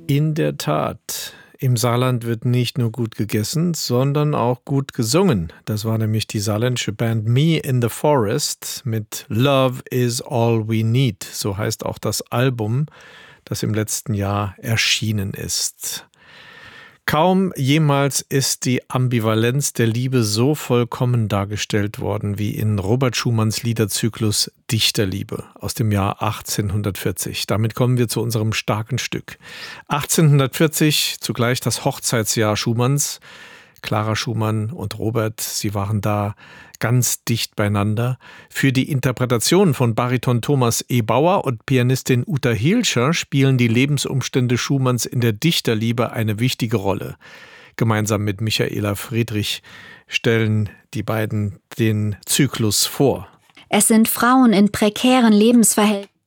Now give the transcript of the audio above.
In der Tat. Im Saarland wird nicht nur gut gegessen, sondern auch gut gesungen. Das war nämlich die saarländische Band Me in the Forest mit Love is All We Need. So heißt auch das Album, das im letzten Jahr erschienen ist. Kaum jemals ist die Ambivalenz der Liebe so vollkommen dargestellt worden wie in Robert Schumanns Liederzyklus Dichterliebe aus dem Jahr 1840. Damit kommen wir zu unserem starken Stück. 1840, zugleich das Hochzeitsjahr Schumanns. Clara Schumann und Robert, sie waren da ganz dicht beieinander. Für die Interpretation von Bariton Thomas E. Bauer und Pianistin Uta Hilscher spielen die Lebensumstände Schumanns in der Dichterliebe eine wichtige Rolle. Gemeinsam mit Michaela Friedrich stellen die beiden den Zyklus vor. Es sind Frauen in prekären Lebensverhältnissen.